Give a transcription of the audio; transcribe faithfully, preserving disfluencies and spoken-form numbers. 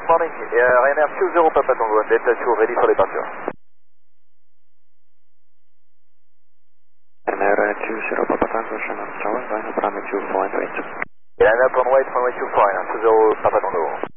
morning. Uh, Ryanair two zero Papa Tango and Delta two ready for departure. Ryanair two zero Papa Tango, Shannon Tower, Rhino Brahma two four eight. Ryanair one way, one way two four, two zero Papa Tango.